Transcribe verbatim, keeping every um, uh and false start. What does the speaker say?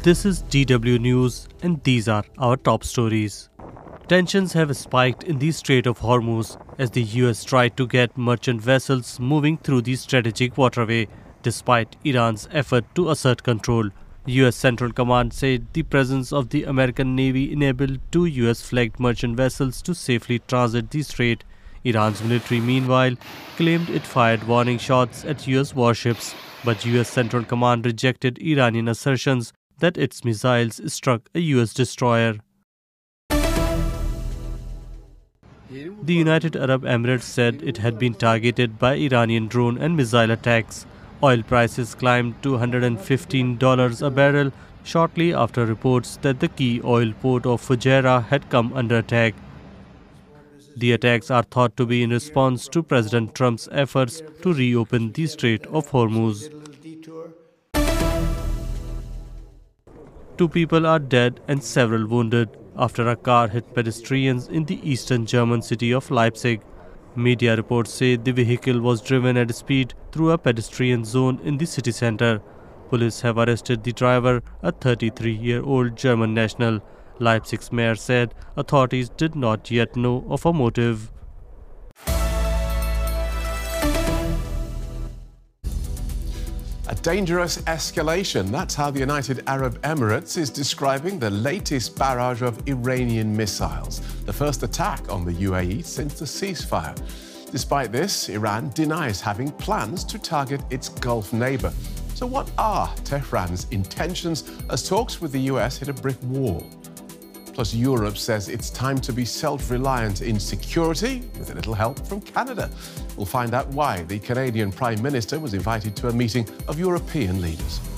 This is D W News and these are our top stories. Tensions have spiked in the Strait of Hormuz as the U S tried to get merchant vessels moving through the strategic waterway despite Iran's effort to assert control. U S Central Command said the presence of the American Navy enabled two U S-flagged merchant vessels to safely transit the strait. Iran's military, meanwhile, claimed it fired warning shots at U S warships, but U S Central Command rejected Iranian assertions that its missiles struck a U S destroyer. The United Arab Emirates said it had been targeted by Iranian drone and missile attacks. Oil prices climbed to one hundred fifteen dollars a barrel shortly after reports that the key oil port of Fujairah had come under attack. The attacks are thought to be in response to President Trump's efforts to reopen the Strait of Hormuz. Two people are dead and several wounded after a car hit pedestrians in the eastern German city of Leipzig. Media reports say the vehicle was driven at speed through a pedestrian zone in the city center. Police have arrested the driver, a thirty-three-year-old German national. Leipzig's mayor said authorities did not yet know of a motive. A dangerous escalation. That's how the United Arab Emirates is describing the latest barrage of Iranian missiles, the first attack on the U A E since the ceasefire. Despite this, Iran denies having plans to target its Gulf neighbor. So what are Tehran's intentions as talks with the U S hit a brick wall? Plus, Europe says it's time to be self-reliant in security with a little help from Canada. We'll find out why the Canadian Prime Minister was invited to a meeting of European leaders.